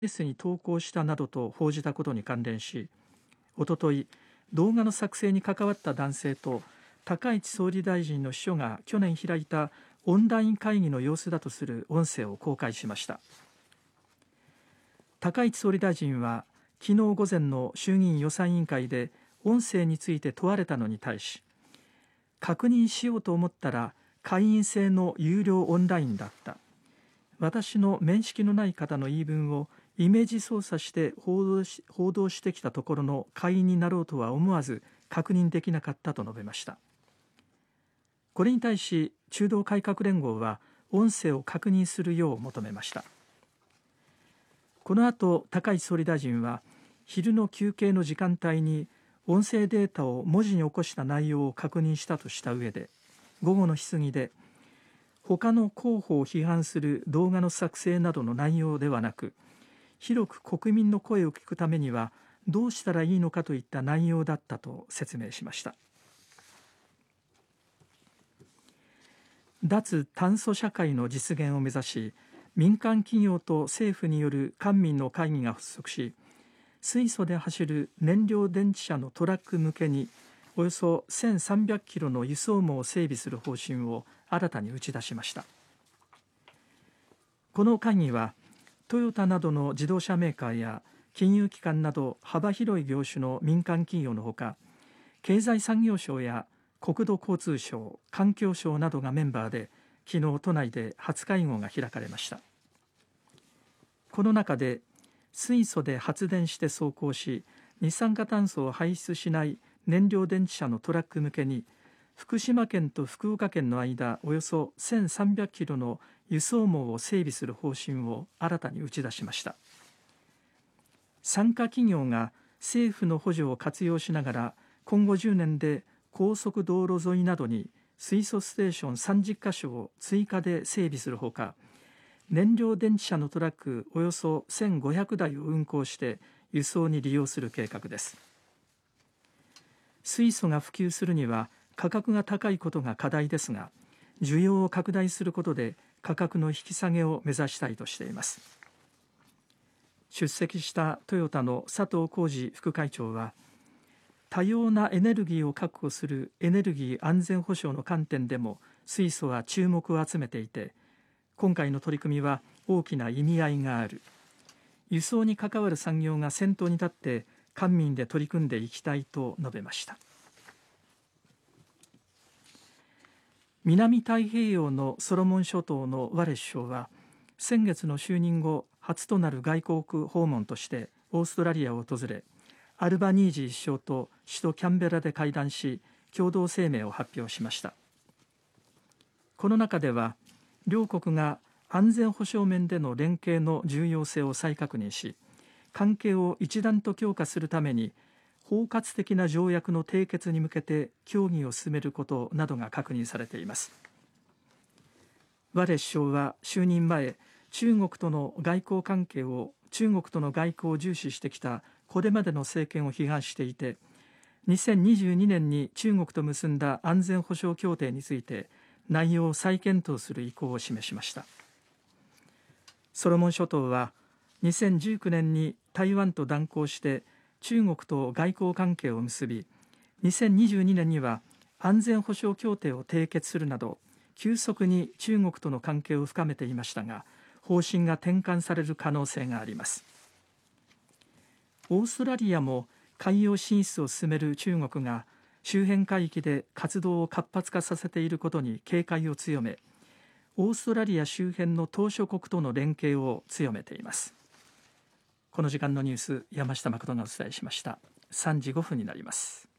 SNS に投稿したなどと報じたことに関連し、おととい動画の作成に関わった男性と高市総理大臣の秘書が去年開いたオンライン会議の様子だとする音声を公開しました。高市総理大臣は昨日午前の衆議院予算委員会で音声について問われたのに対し、確認しようと思ったら会員制の有料オンラインだった。私の面識のない方の言い分をイメージ操作して報道してきたところの会員になろうとは思わず確認できなかったと述べました。これに対し中道改革連合は音声を確認するよう求めました。この後、高市総理大臣は昼の休憩の時間帯に音声データを文字に起こした内容を確認したとした上で、午後の質疑で他の候補を批判する動画の作成などの内容ではなく、広く国民の声を聞くためにはどうしたらいいのかといった内容だったと説明しました。脱炭素社会の実現を目指し、民間企業と政府による官民の会議が発足し、水素で走る燃料電池車のトラック向けにおよそ1300キロの輸送網を整備する方針を新たに打ち出しました。この会議はトヨタなどの自動車メーカーや金融機関など幅広い業種の民間企業のほか、経済産業省や国土交通省、環境省などがメンバーで昨日都内で初会合が開かれました。この中で水素で発電して走行し二酸化炭素を排出しない燃料電池車のトラック向けに福島県と福岡県の間およそ1300キロの輸送網を整備する方針を新たに打ち出しました。参加企業が政府の補助を活用しながら今後10年で高速道路沿いなどに水素ステーション30カ所を追加で整備するほか、燃料電池車のトラックおよそ1500台を運行して輸送に利用する計画です。水素が普及するには価格が高いことが課題ですが、需要を拡大することで価格の引き下げを目指したいとしています。出席したトヨタの佐藤恒治副会長は、多様なエネルギーを確保するエネルギー安全保障の観点でも水素は注目を集めていて、今回の取り組みは大きな意味合いがある。輸送に関わる産業が先頭に立って官民で取り組んでいきたいと述べました。南太平洋のソロモン諸島のワレ首相は先月の就任後初となる外国訪問としてオーストラリアを訪れ、アルバニージー首相と首都キャンベラで会談し、共同声明を発表しました。この中では両国が安全保障面での連携の重要性を再確認し、関係を一段と強化するために包括的な条約の締結に向けて協議を進めることなどが確認されています。ワレ首相は就任前、中国との外交を重視してきたこれまでの政権を批判していて、2022年に中国と結んだ安全保障協定について内容を再検討する意向を示しました。ソロモン諸島は2019年に台湾と断交して中国と外交関係を結び、2022年には安全保障協定を締結するなど急速に中国との関係を深めていましたが、方針が転換される可能性があります。オーストラリアも海洋進出を進める中国が周辺海域で活動を活発化させていることに警戒を強め、オーストラリア周辺の島嶼国との連携を強めています。この時間のニュース、山下誠がお伝えしました。3時5分になります。